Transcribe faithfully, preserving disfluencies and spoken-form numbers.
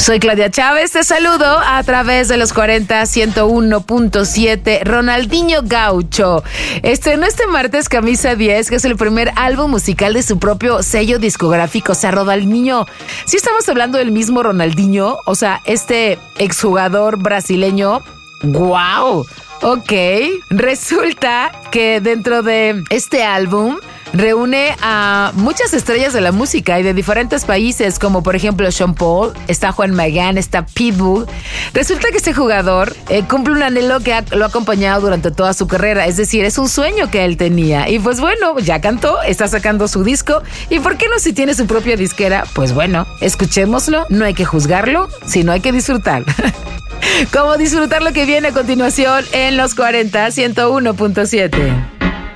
Soy Claudia Chávez, te saludo a través de los cuarenta, ciento uno punto siete. Ronaldinho Gaucho estrenó este martes Camisa diez, que es el primer álbum musical de su propio sello discográfico. O sea, Ronaldinho, si estamos hablando del mismo Ronaldinho, o sea, este exjugador brasileño, ¡wow! Ok, resulta que dentro de este álbum reúne a muchas estrellas de la música y de diferentes países, como por ejemplo Sean Paul, está Juan Magán, está Pitbull. Resulta que este jugador eh, cumple un anhelo que ha, lo ha acompañado durante toda su carrera, es decir, es un sueño que él tenía. Y pues bueno, ya cantó, está sacando su disco. ¿Y por qué no si tiene su propia disquera? Pues bueno, escuchémoslo, no hay que juzgarlo, sino hay que disfrutar. ¿Cómo disfrutar lo que viene a continuación en los cuarenta, ciento uno punto siete?